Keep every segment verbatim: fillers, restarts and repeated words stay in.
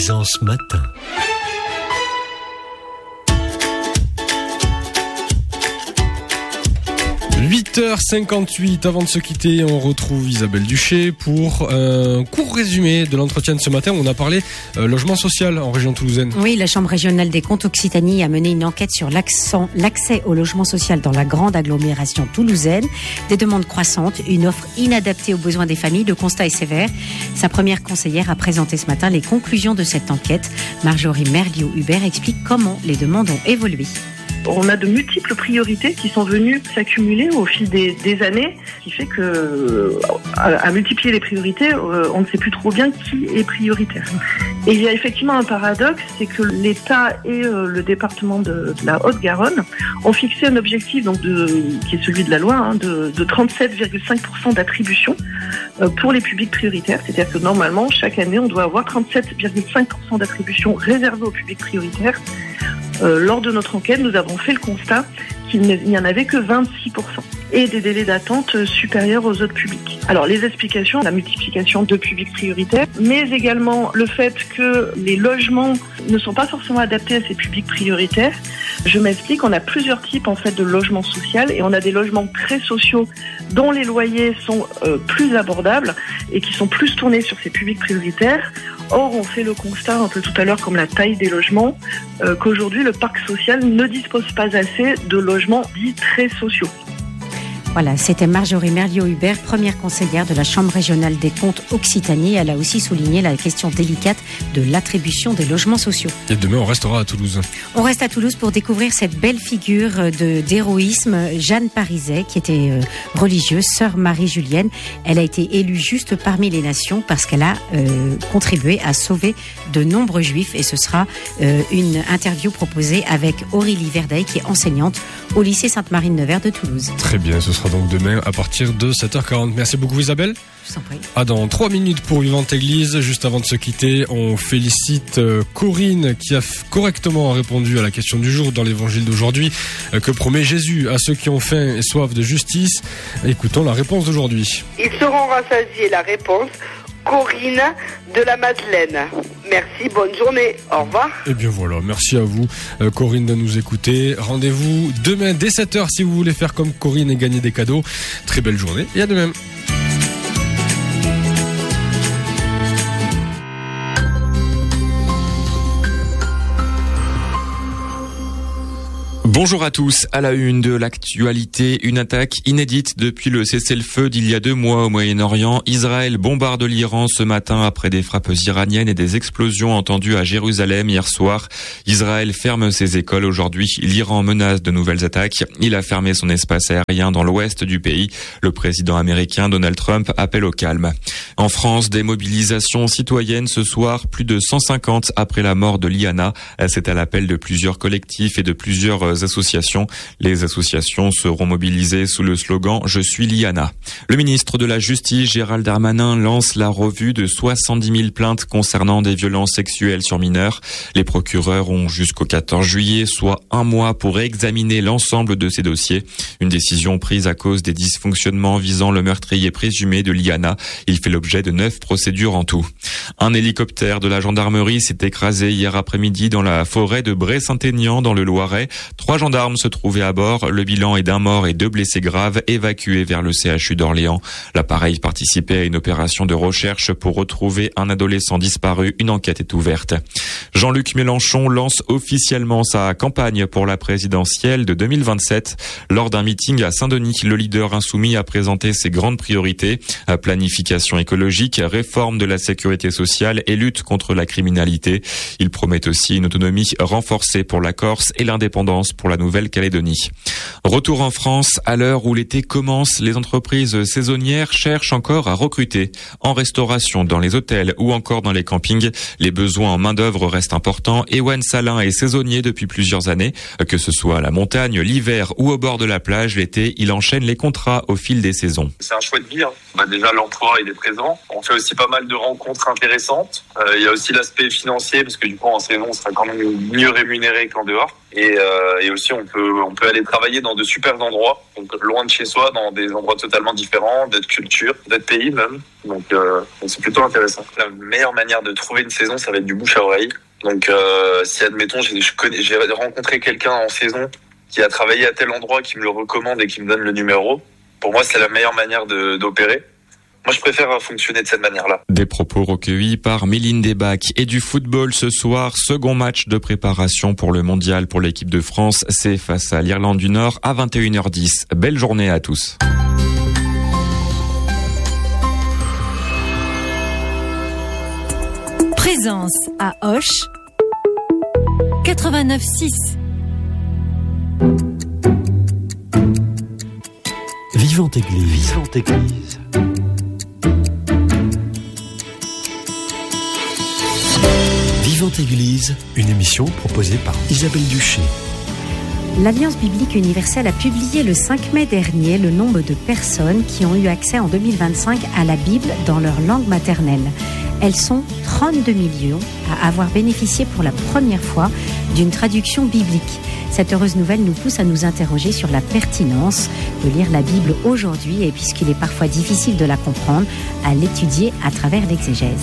Aisance Matin. huit heures cinquante-huit, avant de se quitter, on retrouve Isabelle Duché pour un court résumé de l'entretien de ce matin. On a parlé euh, logement social en région toulousaine. Oui, la Chambre régionale des comptes Occitanie a mené une enquête sur l'accent, l'accès au logement social dans la grande agglomération toulousaine. Des demandes croissantes, une offre inadaptée aux besoins des familles, le constat est sévère. Sa première conseillère a présenté ce matin les conclusions de cette enquête. Marjorie Merliot-Hubert explique comment les demandes ont évolué. On a de multiples priorités qui sont venues s'accumuler au fil des, des années, ce qui fait que, à, à multiplier les priorités, euh, on ne sait plus trop bien qui est prioritaire. Et il y a effectivement un paradoxe, c'est que l'État et euh, le département de, de la Haute-Garonne ont fixé un objectif, donc de, qui est celui de la loi, hein, de, de trente-sept virgule cinq pour cent d'attribution euh, pour les publics prioritaires. C'est-à-dire que normalement, chaque année, on doit avoir trente-sept virgule cinq pour cent d'attribution réservée aux publics prioritaires. Euh, lors de notre enquête, nous avons fait le constat qu'il n'y en avait que vingt-six pour cent et des délais d'attente supérieurs aux autres publics. Alors les explications, la multiplication de publics prioritaires, mais également le fait que les logements ne sont pas forcément adaptés à ces publics prioritaires. Je m'explique, on a plusieurs types en fait de logements sociaux et on a des logements très sociaux dont les loyers sont euh, plus abordables et qui sont plus tournés sur ces publics prioritaires. Or, on fait le constat un peu tout à l'heure, comme la taille des logements, euh, qu'aujourd'hui le parc social ne dispose pas assez de logements dits très sociaux. Voilà, c'était Marjorie Merliot-Hubert, première conseillère de la Chambre régionale des comptes Occitanie. Elle a aussi souligné la question délicate de l'attribution des logements sociaux. Et demain, on restera à Toulouse. On reste à Toulouse pour découvrir cette belle figure de, d'héroïsme, Jeanne Pariset, qui était euh, religieuse, sœur Marie-Julienne. Elle a été élue juste parmi les nations parce qu'elle a euh, contribué à sauver de nombreux juifs. Et ce sera euh, une interview proposée avec Aurélie Verdeil, qui est enseignante au lycée Sainte-Marie-de-Nevers de Toulouse. Très bien, ce sera donc demain à partir de sept heures quarante. Merci beaucoup Isabelle. Je vous en prie. Ah, dans trois minutes pour Vivante Église. Juste avant de se quitter, on félicite Corinne qui a correctement répondu à la question du jour dans l'évangile d'aujourd'hui. Que promet Jésus à ceux qui ont faim et soif de justice? Écoutons la réponse d'aujourd'hui. Ils seront rassasiés. La réponse, Corinne de la Madeleine. Merci, bonne journée, au revoir. Et bien voilà, merci à vous euh, Corinne de nous écouter. Rendez-vous demain dès sept heures si vous voulez faire comme Corinne et gagner des cadeaux. Très belle journée et à demain. Bonjour à tous. À la une de l'actualité, une attaque inédite depuis le cessez-le-feu d'il y a deux mois au Moyen-Orient. Israël bombarde l'Iran ce matin après des frappes iraniennes et des explosions entendues à Jérusalem hier soir. Israël ferme ses écoles aujourd'hui. L'Iran menace de nouvelles attaques. Il a fermé son espace aérien dans l'ouest du pays. Le président américain Donald Trump appelle au calme. En France, des mobilisations citoyennes ce soir, plus de cent cinquante après la mort de Liana. C'est à l'appel de plusieurs collectifs et de plusieurs associations. Les associations seront mobilisées sous le slogan « Je suis Liana ». Le ministre de la Justice, Gérald Darmanin, lance la revue de soixante-dix mille plaintes concernant des violences sexuelles sur mineurs. Les procureurs ont jusqu'au quatorze juillet, soit un mois pour examiner l'ensemble de ces dossiers. Une décision prise à cause des dysfonctionnements visant le meurtrier présumé de Liana. Il fait l'objet de neuf procédures en tout. Un hélicoptère de la gendarmerie s'est écrasé hier après-midi dans la forêt de Bray-Saint-Aignan dans le Loiret. Trois gendarmes se trouvaient à bord. Le bilan est d'un mort et deux blessés graves évacués vers le C H U d'Orléans. L'appareil participait à une opération de recherche pour retrouver un adolescent disparu. Une enquête est ouverte. Jean-Luc Mélenchon lance officiellement sa campagne pour la présidentielle de deux mille vingt-sept. Lors d'un meeting à Saint-Denis, le leader insoumis a présenté ses grandes priorités. Planification écologique, réforme de la sécurité sociale et lutte contre la criminalité. Il promet aussi une autonomie renforcée pour la Corse et l'indépendance pour la Nouvelle-Calédonie. Retour en France, à l'heure où l'été commence, les entreprises saisonnières cherchent encore à recruter. En restauration, dans les hôtels ou encore dans les campings, les besoins en main-d'œuvre restent importants. Ewan Salin est saisonnier depuis plusieurs années. Que ce soit à la montagne, l'hiver ou au bord de la plage, l'été, il enchaîne les contrats au fil des saisons. C'est un choix de vie. Hein. Bah déjà, l'emploi, il est présent. On fait aussi pas mal de rencontres intéressantes. Euh, il y a aussi l'aspect financier, parce que du coup, en saison, on sera quand même mieux rémunéré qu'en dehors. Et, euh, et aussi, on peut, on peut aller travailler dans de super endroits, donc loin de chez soi, dans des endroits totalement différents, d'autres cultures, d'autres pays même. Donc, euh, donc c'est plutôt intéressant. La meilleure manière de trouver une saison, ça va être du bouche à oreille. Donc, euh, si admettons, j'ai, je connais, j'ai rencontré quelqu'un en saison qui a travaillé à tel endroit, qui me le recommande et qui me donne le numéro, pour moi, c'est la meilleure manière de, d'opérer. Moi, je préfère fonctionner de cette manière-là. Des propos recueillis par Méline Desbacs. Et du football ce soir, second match de préparation pour le mondial pour l'équipe de France. C'est face à l'Irlande du Nord à vingt et une heures dix. Belle journée à tous. Présence à Auch, quatre-vingt-neuf six. Vivante Église. Vivante Église. Vivante Église, une émission proposée par Isabelle Duché. L'Alliance biblique universelle a publié le cinq mai dernier le nombre de personnes qui ont eu accès en deux mille vingt-cinq à la Bible dans leur langue maternelle. Elles sont trente-deux millions à avoir bénéficié pour la première fois d'une traduction biblique. Cette heureuse nouvelle nous pousse à nous interroger sur la pertinence de lire la Bible aujourd'hui et puisqu'il est parfois difficile de la comprendre, à l'étudier à travers l'exégèse.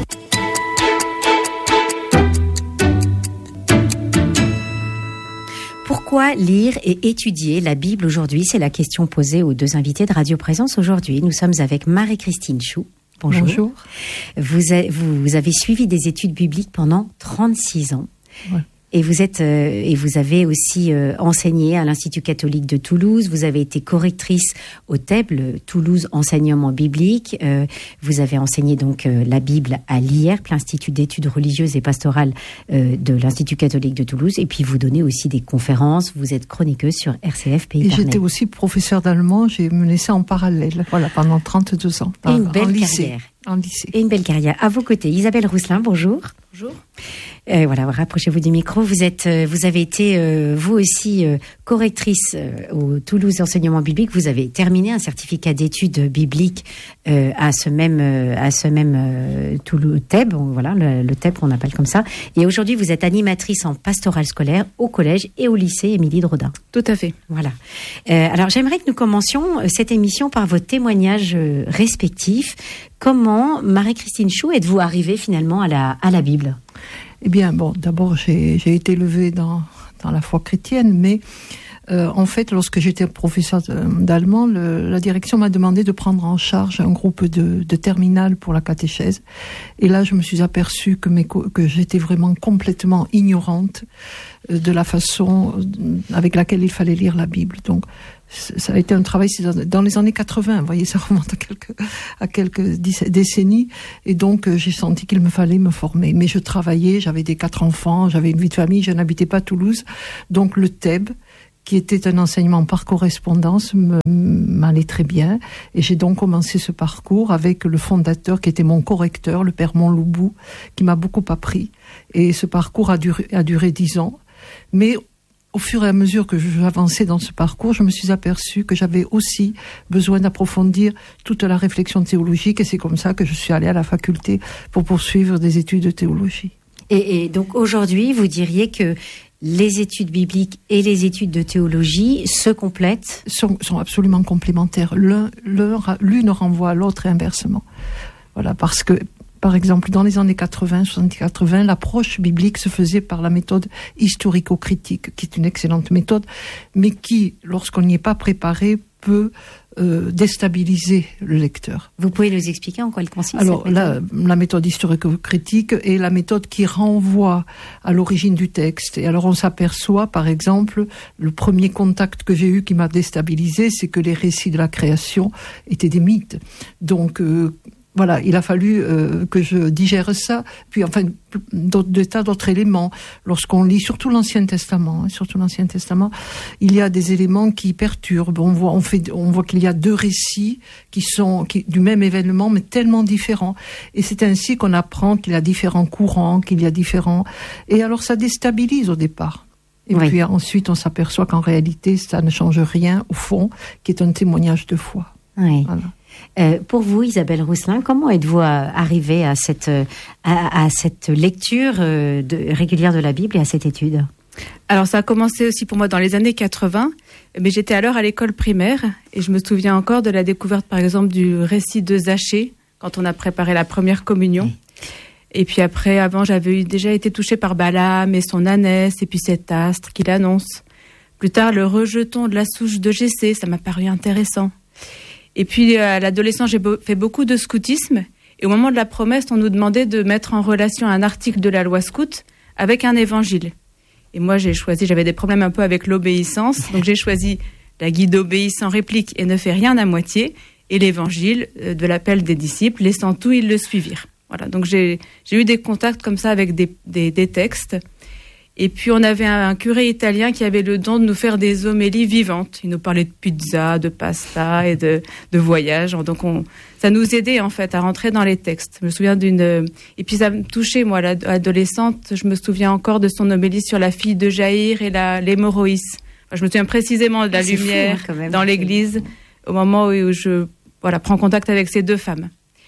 Pourquoi lire et étudier la Bible aujourd'hui? C'est la question posée aux deux invités de Radio Présence aujourd'hui. Nous sommes avec Marie-Christine Chou. Bonjour. Bonjour. Vous, a, vous avez suivi des études bibliques pendant trente-six ans. Ouais. Et vous êtes euh, et vous avez aussi euh, enseigné à l'Institut catholique de Toulouse. Vous avez été correctrice au T E B, le Toulouse Enseignement Biblique. Euh, vous avez enseigné donc euh, la Bible à l'I R P, l'Institut d'études religieuses et pastorales euh, de l'Institut catholique de Toulouse. Et puis vous donnez aussi des conférences. Vous êtes chroniqueuse sur R C F Pays Et d'Arnhem. j'étais aussi professeure d'allemand. J'ai mené ça en parallèle. Voilà, pendant trente-deux ans. Et une belle en lycée. carrière. En lycée. Et une belle carrière. À vos côtés, Isabelle Rousselin, bonjour. Bonjour. Euh, voilà, rapprochez-vous du micro. Vous êtes, euh, vous avez été, euh, vous aussi, euh, correctrice euh, au Toulouse Enseignement Biblique. Vous avez terminé un certificat d'études bibliques euh, à ce même, euh, à ce même euh, Toulouse T E B. Voilà, le, le T E B, on appelle comme ça. Et aujourd'hui, vous êtes animatrice en pastoral scolaire au collège et au lycée Émilie Drodin. Tout à fait. Voilà. Euh, alors, j'aimerais que nous commencions cette émission par vos témoignages euh, respectifs. Comment, Marie-Christine Chou, êtes-vous arrivée finalement à la, à la Bible ? Eh bien, bon, d'abord, j'ai, j'ai été élevée dans, dans la foi chrétienne, mais euh, en fait, lorsque j'étais professeur d'allemand, le, la direction m'a demandé de prendre en charge un groupe de, de terminale pour la catéchèse. Et là, je me suis aperçue que, mes, que j'étais vraiment complètement ignorante de la façon avec laquelle il fallait lire la Bible. Donc, ça a été un travail dans les années quatre-vingts, vous voyez, ça remonte à quelques, à quelques décennies, et donc j'ai senti qu'il me fallait me former. Mais je travaillais, j'avais des quatre enfants, j'avais une vie de famille, je n'habitais pas Toulouse, donc le T E B, qui était un enseignement par correspondance, me, m'allait très bien, et j'ai donc commencé ce parcours avec le fondateur qui était mon correcteur, le père Montloubou, qui m'a beaucoup appris, et ce parcours a duré, a duré dix ans, mais au fur et à mesure que j'avançais dans ce parcours, je me suis aperçue que j'avais aussi besoin d'approfondir toute la réflexion théologique, et c'est comme ça que je suis allée à la faculté pour poursuivre des études de théologie. Et, et donc aujourd'hui, vous diriez que les études bibliques et les études de théologie se complètent ? Sont, sont absolument complémentaires. L'un, l'un, l'une renvoie à l'autre et inversement. Voilà, parce que par exemple, dans les années quatre-vingts, soixante-dix quatre-vingts, l'approche biblique se faisait par la méthode historico-critique, qui est une excellente méthode, mais qui, lorsqu'on n'y est pas préparé, peut euh, déstabiliser le lecteur. Vous pouvez nous expliquer en quoi elle consiste ? Alors, la, la méthode historico-critique est la méthode qui renvoie à l'origine du texte. Et alors, on s'aperçoit, par exemple, le premier contact que j'ai eu qui m'a déstabilisé, c'est que les récits de la création étaient des mythes. Donc, euh, Voilà, il a fallu euh, que je digère ça, puis enfin des tas d'autres éléments. Lorsqu'on lit surtout l'Ancien Testament, hein, surtout l'Ancien Testament, il y a des éléments qui perturbent. On voit, on fait, on voit qu'il y a deux récits qui sont qui, du même événement, mais tellement différents. Et c'est ainsi qu'on apprend qu'il y a différents courants, qu'il y a différents. Et alors ça déstabilise au départ. Et oui. Puis ensuite, on s'aperçoit qu'en réalité, ça ne change rien au fond, qui est un témoignage de foi. Oui. Voilà. Euh, pour vous, Isabelle Rousselin, comment êtes-vous arrivée à cette, à, à cette lecture de, régulière de la Bible et à cette étude ? Alors ça a commencé aussi pour moi dans les années quatre-vingts, mais j'étais alors à l'école primaire et je me souviens encore de la découverte par exemple du récit de Zachée quand on a préparé la première communion. Mmh. Et puis après, avant, j'avais eu, déjà été touchée par Balaam et son ânesse et puis cet astre qu'il annonce. Plus tard, le rejeton de la souche de Jessé, ça m'a paru intéressant. Et puis à l'adolescence, j'ai be- fait beaucoup de scoutisme et au moment de la promesse, on nous demandait de mettre en relation un article de la loi scout avec un évangile. Et moi, j'ai choisi, j'avais des problèmes un peu avec l'obéissance, donc j'ai choisi la guide obéit sans réplique et ne fait rien à moitié, et l'évangile de l'appel des disciples, laissant tout, ils le suivirent. Voilà, donc j'ai, j'ai eu des contacts comme ça avec des, des, des textes. Et puis on avait un, un curé italien qui avait le don de nous faire des homélies vivantes. Il nous parlait de pizza, de pasta et de, de voyage. Donc on, ça nous aidait en fait à rentrer dans les textes. Je me souviens d'une... Et puis ça me touchait, moi, l'adolescente. Je me souviens encore de son homélie sur la fille de Jaïr et la, l'hémorroïs. Enfin, je me souviens précisément de la c'est lumière fou, hein, quand même. Dans l'église au moment où je voilà, prends contact avec ces deux femmes.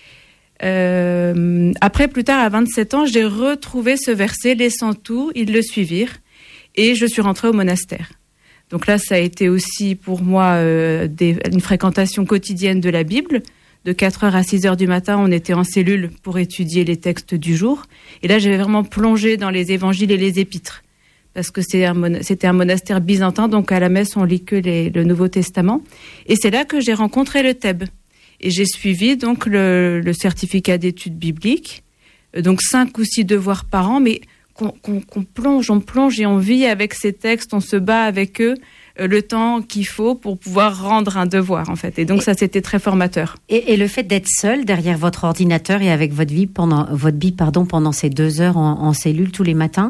Euh, après, plus tard, à vingt-sept ans, j'ai retrouvé ce verset, laissant tout, ils le suivirent, et je suis rentrée au monastère. Donc là, ça a été aussi pour moi euh, des, une fréquentation quotidienne de la Bible. De quatre heures à six heures du matin, on était en cellule pour étudier les textes du jour. Et là, j'avais vraiment plongé dans les évangiles et les épîtres, parce que c'est un, c'était un monastère byzantin, donc à la messe, on lit que les, le Nouveau Testament. Et c'est là que j'ai rencontré le Thèbes. Et j'ai suivi donc le, le certificat d'études bibliques, donc cinq ou six devoirs par an, mais qu'on, qu'on, qu'on plonge, on plonge et on vit avec ces textes, on se bat avec eux euh, le temps qu'il faut pour pouvoir rendre un devoir en fait. Et donc et, ça c'était très formateur. Et, et le fait d'être seul derrière votre ordinateur et avec votre vie pendant votre vie pardon pendant ces deux heures en, en cellule tous les matins,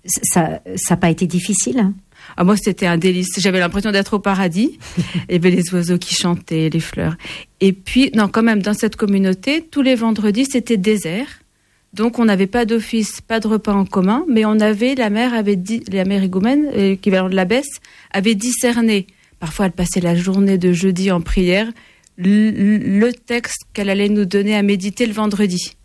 ça ça n'a pas été difficile hein? Ah, moi, c'était un délice. J'avais l'impression d'être au paradis. Il y avait les oiseaux qui chantaient, les fleurs. Et puis, non, quand même, dans cette communauté, tous les vendredis, c'était désert. Donc, on n'avait pas d'office, pas de repas en commun, mais on avait, la mère avait dit, la mère égoumène, l'équivalent de l'abbesse, avait discerné. Parfois, elle passait la journée de jeudi en prière, le, le texte qu'elle allait nous donner à méditer le vendredi.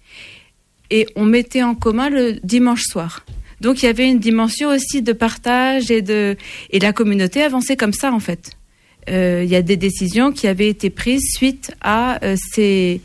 Et on mettait en commun le dimanche soir. Donc il y avait une dimension aussi de partage et de et la communauté avançait comme ça en fait. Euh, il y a des décisions qui avaient été prises suite à euh, ces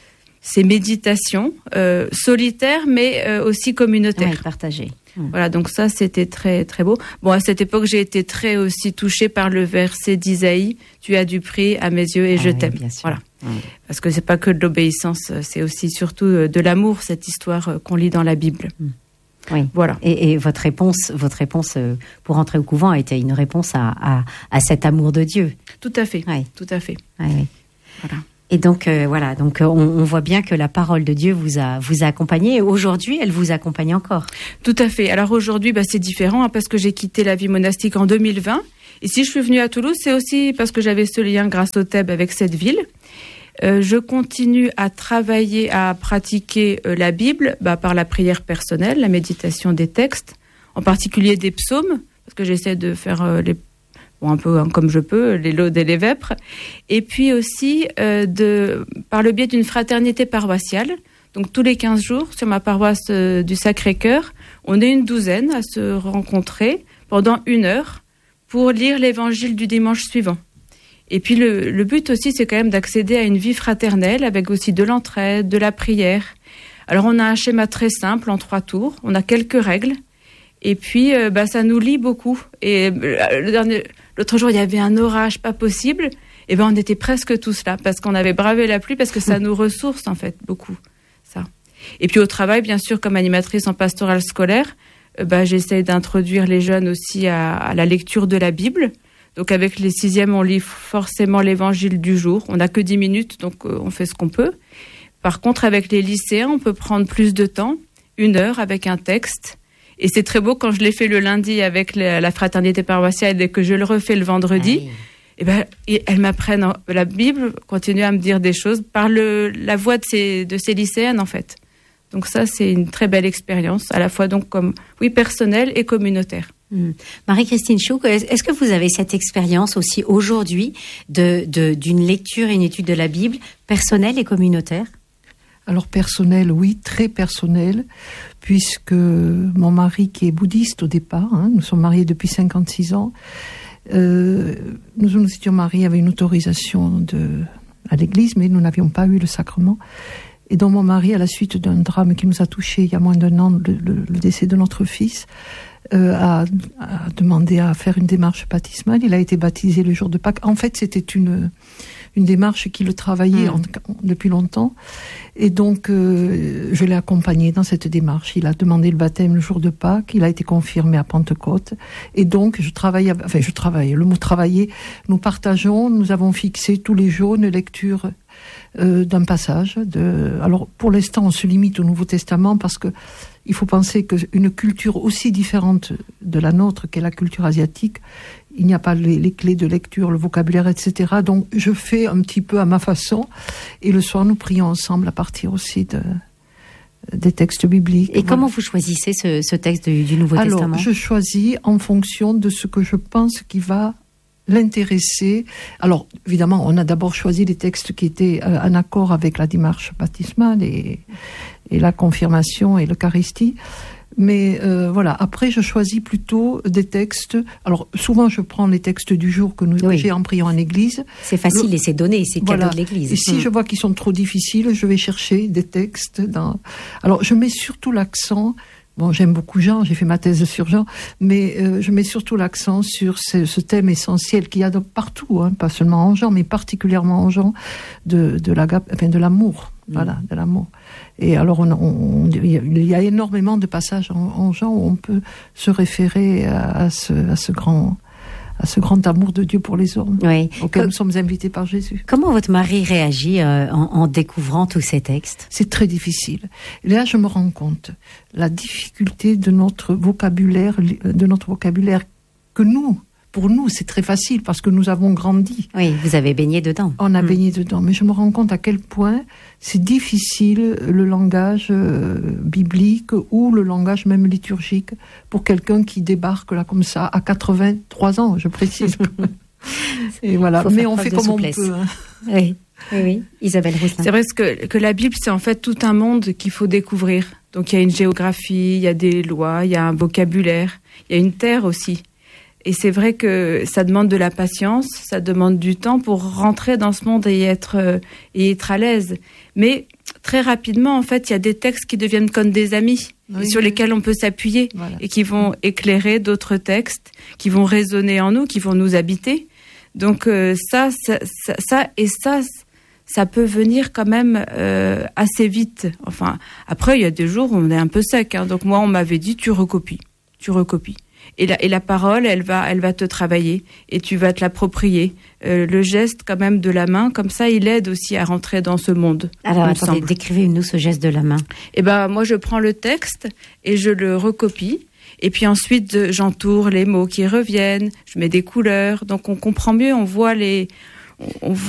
ces méditations euh, solitaires mais euh, aussi communautaires. Ouais, partagées. Mmh. Voilà, donc ça c'était très très beau. Bon, à cette époque j'ai été très aussi touchée par le verset d'Isaïe, tu as du prix à mes yeux et ah je oui, t'aime. Voilà. Mmh. Parce que c'est pas que de l'obéissance, c'est aussi surtout de l'amour cette histoire qu'on lit dans la Bible. Mmh. Oui, voilà. Et, et votre réponse, votre réponse pour entrer au couvent a été une réponse à, à, à cet amour de Dieu. Tout à fait. Oui. Tout à fait. Oui, oui. Voilà. Et donc euh, voilà, donc on, on voit bien que la parole de Dieu vous a vous a accompagné. Et aujourd'hui, elle vous accompagne encore. Tout à fait. Alors aujourd'hui, bah, c'est différent hein, parce que j'ai quitté la vie monastique en deux mille vingt. Et si je suis venue à Toulouse, c'est aussi parce que j'avais ce lien grâce au Thèbes avec cette ville. Euh, je continue à travailler, à pratiquer euh, la Bible bah, par la prière personnelle, la méditation des textes, en particulier des psaumes, parce que j'essaie de faire euh, les, bon, un peu hein, comme je peux, les laudes et les vêpres, et puis aussi euh, de, par le biais d'une fraternité paroissiale. Donc tous les quinze jours, sur ma paroisse euh, du Sacré-Cœur, on est une douzaine à se rencontrer pendant une heure pour lire l'évangile du dimanche suivant. Et puis le, le but aussi, c'est quand même d'accéder à une vie fraternelle avec aussi de l'entraide, de la prière. Alors on a un schéma très simple en trois tours, on a quelques règles, et puis euh, bah, ça nous lie beaucoup. Et euh, le dernier, l'autre jour, il y avait un orage pas possible, et ben on était presque tous là, parce qu'on avait bravé la pluie, parce que ça nous ressource en fait beaucoup, ça. Et puis au travail, bien sûr, comme animatrice en pastorale scolaire, euh, bah, j'essaie d'introduire les jeunes aussi à, à la lecture de la Bible. Donc avec les sixièmes, on lit forcément l'évangile du jour. On n'a que dix minutes, donc euh, on fait ce qu'on peut. Par contre, avec les lycéens, on peut prendre plus de temps, une heure avec un texte. Et c'est très beau quand je l'ai fait le lundi avec la, la fraternité paroissiale et que je le refais le vendredi. Ah oui. Et ben, et elles m'apprennent la Bible, continuent à me dire des choses par le, la voix de ces, de ces lycéennes en fait. Donc ça, c'est une très belle expérience, à la fois donc comme oui personnelle et communautaire. Mmh. Marie-Christine Chouk, est-ce que vous avez cette expérience aussi aujourd'hui de, de, d'une lecture et une étude de la Bible personnelle et communautaire ? Alors personnel, oui, très personnel, puisque mon mari qui est bouddhiste au départ, hein, nous sommes mariés depuis cinquante-six ans, euh, nous nous étions mariés avec une autorisation de, à l'église, mais nous n'avions pas eu le sacrement. Et donc mon mari, à la suite d'un drame qui nous a touchés il y a moins d'un an, le, le, le décès de notre fils, euh, a, a demandé à faire une démarche baptismale. Il a été baptisé le jour de Pâques. En fait, c'était une... une démarche qui le travaillait mmh. en, depuis longtemps. Et donc, euh, je l'ai accompagné dans cette démarche. Il a demandé le baptême le jour de Pâques. Il a été confirmé à Pentecôte. Et donc, je travaillais, enfin, je travaillais, le mot travailler, nous partageons, nous avons fixé tous les jours une lecture euh, d'un passage. De, alors, pour l'instant, on se limite au Nouveau Testament parce que il faut penser qu'une culture aussi différente de la nôtre qu'est la culture asiatique, il n'y a pas les, les clés de lecture, le vocabulaire, et cetera. Donc, je fais un petit peu à ma façon. Et le soir, nous prions ensemble à partir aussi de, des textes bibliques. Et voilà. Comment vous choisissez ce, ce texte du, du Nouveau Alors, Testament ? Je choisis en fonction de ce que je pense qui va l'intéresser. Alors, évidemment, on a d'abord choisi les textes qui étaient euh, en accord avec la démarche baptismale et, et la confirmation et l'Eucharistie. Mais euh, voilà, après je choisis plutôt des textes. Alors souvent je prends les textes du jour que nous oui. j'ai en priant en église. C'est facile Le, et c'est donné, c'est voilà. cadeau de l'église. Et si mmh. je vois qu'ils sont trop difficiles, je vais chercher des textes. Dans... Alors je mets surtout l'accent. Bon, j'aime beaucoup Jean, j'ai fait ma thèse sur Jean, mais euh, je mets surtout l'accent sur ce, ce thème essentiel qu'il y a de partout, hein, pas seulement en Jean, mais particulièrement en Jean, de, de, la, enfin, de l'amour. Mmh. Voilà, de l'amour. Et alors, on, on, il y a énormément de passages en, en Jean où on peut se référer à, à, ce, à, ce grand, à ce grand amour de Dieu pour les hommes, oui. auquel nous sommes invités par Jésus. Comment votre mari réagit euh, en, en découvrant tous ces textes ? C'est très difficile. Et là, je me rends compte la difficulté de notre vocabulaire, de notre vocabulaire que nous, pour nous, c'est très facile parce que nous avons grandi. Oui, vous avez baigné dedans. On a mmh. baigné dedans. Mais je me rends compte à quel point c'est difficile le langage euh, biblique ou le langage même liturgique pour quelqu'un qui débarque là comme ça à quatre-vingt-trois ans, je précise. Et voilà. Mais on fait comme souplesse. On peut. Hein. Oui. Oui, oui. Isabelle Rousselin. C'est vrai que, que la Bible, c'est en fait tout un monde qu'il faut découvrir. Donc il y a une géographie, il y a des lois, il y a un vocabulaire, il y a une terre aussi. Et c'est vrai que ça demande de la patience, ça demande du temps pour rentrer dans ce monde et être, euh, et être à l'aise. Mais très rapidement, en fait, il y a des textes qui deviennent comme des amis, oui, sur oui. lesquels on peut s'appuyer voilà. et qui vont éclairer d'autres textes, qui vont résonner en nous, qui vont nous habiter. Donc euh, ça, ça, ça, ça et ça, ça peut venir quand même euh, assez vite. Enfin, après, il y a des jours où on est un peu sec. Hein. Donc moi, on m'avait dit, tu recopies, tu recopies. Et la, et la parole, elle va, elle va te travailler et tu vas te l'approprier. Euh, le geste quand même de la main, comme ça, il aide aussi à rentrer dans ce monde. Alors, attendez, décrivez-nous ce geste de la main. Eh ben, moi, je prends le texte et je le recopie. Et puis ensuite, j'entoure les mots qui reviennent. Je mets des couleurs. Donc, on comprend mieux, on voit les... On,